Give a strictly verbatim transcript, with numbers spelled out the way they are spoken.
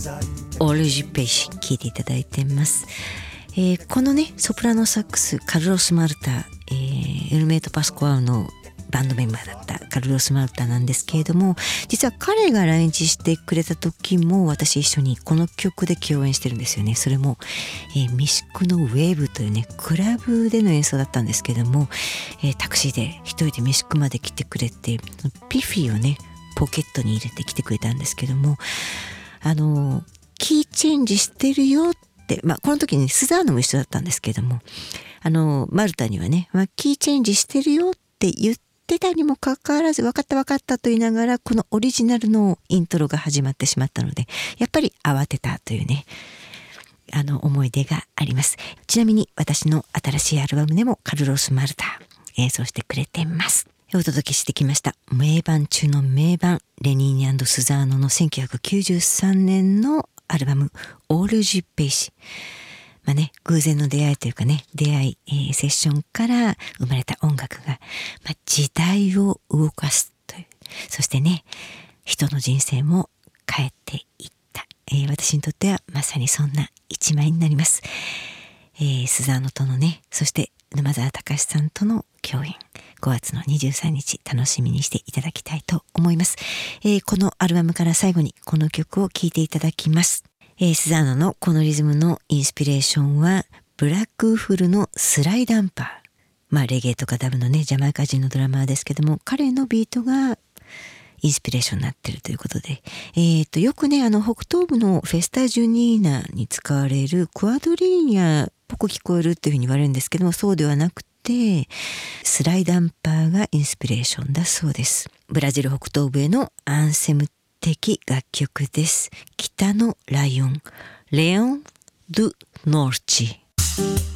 オールジュペイシ聴いていただいてます。えー、このねソプラノサックスカルロス・マルタ、えー、エルメイト・パスコアウのバンドメンバーだったカルロス・マルタなんですけれども、実は彼が来日してくれた時も私一緒にこの曲で共演してるんですよね。それも、えー、ミシクのウェーブというねクラブでの演奏だったんですけども、えー、タクシーで一人でミシクまで来てくれてピフィーをねポケットに入れてきてくれたんですけども、あのー、キーチェンジしてるよって、まあ、この時にスザーノも一緒だったんですけども、あのマルタにはね、まあ、キーチェンジしてるよって言ってたにもかかわらず分かった分かったと言いながらこのオリジナルのイントロが始まってしまったので、やっぱり慌てたというねあの思い出があります。ちなみに私の新しいアルバムでもカルロス・マルタ演奏してくれてます。お届けしてきました名盤中の名盤、レニーニ&スザーノのせんきゅうひゃくきゅうじゅうさんねんのアルバムオールジュペイシ。まあね、偶然の出会いというかね、出会い、えー、セッションから生まれた音楽が、まあ、時代を動かすという、そしてね、人の人生も変えていった、えー、私にとってはまさにそんな一枚になります。えー、スザーノとのね、そして沼澤隆さんとの共演、ごがつのにじゅうさんにち楽しみにしていただきたいと思います。えー、このアルバムから最後にこの曲を聴いていただきます。えー、スザーノのこのリズムのインスピレーションはブラックウフルのスライダンパー、まあレゲエとかダブのねジャマイカ人のドラマーですけども、彼のビートがインスピレーションになってるということで、えー、とよくねあの北東部のフェスタジュニーナに使われるクアドリーニャっぽく聞こえるっていうふうに言われるんですけども、そうではなくてスライダンパーがインスピレーションだそうです。ブラジル北東部へのアンセム的楽曲です。北のライオン、レオン・ドゥ・ノルチ。